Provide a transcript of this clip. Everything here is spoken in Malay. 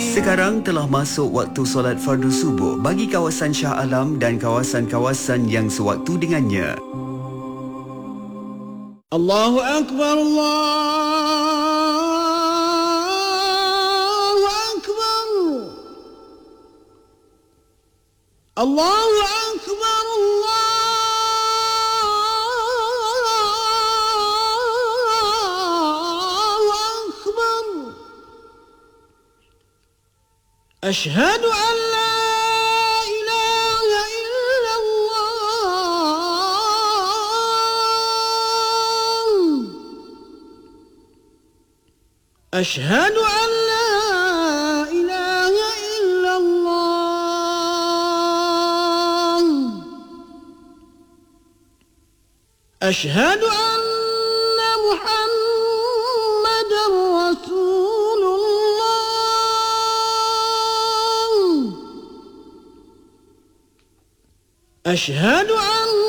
Sekarang telah masuk waktu solat fardu subuh bagi kawasan Shah Alam dan kawasan-kawasan yang sewaktu dengannya. Allahu Akbar, Allahu Akbar, Allahu Akbar, Allahu Akbar. Ashhadu an la ilaha illallah. Ashhadu an la ilaha illallah. Ashhadu anna Muhammadan Rasulullah. أشهد أن